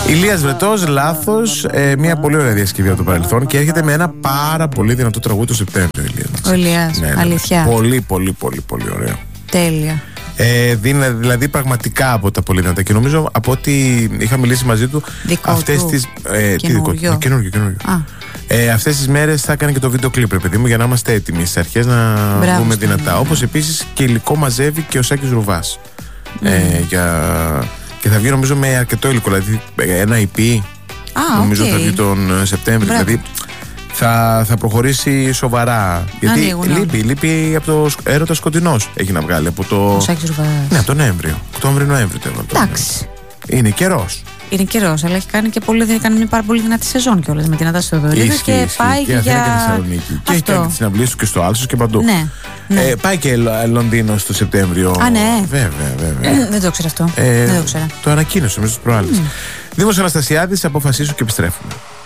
Ηλίας Βρετός, Λάθος, μια πολύ ωραία διασκευή από το παρελθόν και έρχεται με ένα πάρα πολύ δυνατό τραγούδι το Σεπτέμβριο. Ο Ηλίας, ναι, αλήθεια. Πολύ ωραίο. Τέλεια. Δηλαδή πραγματικά από τα πολύ δυνατά. Και νομίζω από ό,τι είχα μιλήσει μαζί του, αυτές τις. Καινούργιο. Αυτές τις μέρες θα έκανε και το βίντεο κλίπ, παιδί μου, για να είμαστε έτοιμοι στις αρχές να βγούμε δυνατά. Όπως επίσης και υλικό μαζεύει και ο Σάκης Ρουβάς. Και θα βγει νομίζω με αρκετό υλικό. Δηλαδή ένα EP. Νομίζω θα βγει τον Σεπτέμβριο. Δηλαδή θα προχωρήσει σοβαρά. Γιατί λείπει από το Έρωτα Σκοτεινός. Έχει να βγάλει από το. Ο Σάκης Ρουβάς. Ναι, τον Νοέμβριο. Οκτώβριο-Νοέμβριο. Εντάξει. Είναι καιρός. Είναι καιρός, αλλά έχει κάνει και μια πάρα πολύ δυνατή σεζόν κιόλας με την Νατάσα Θεοδωρίδου και πάει και για. Και Θεσσαλονίκη. Και έχει κάνει τις συναυλίες του και στο Άλσος και παντού. Ναι. Πάει και Λονδίνο στο Σεπτέμβριο. Ναι. Βέβαια. Δεν το ξέρω αυτό. Δεν το ξέρω. Το ανακοίνωσε μέσα στις προάλλες. Δήμος Αναστασιάδης, αποφασίσου και επιστρέφουμε.